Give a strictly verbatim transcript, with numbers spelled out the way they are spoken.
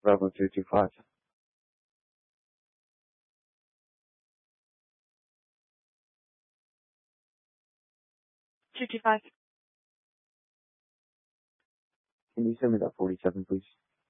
Bravo two two five. two two five. Can you send me that forty-seven, please?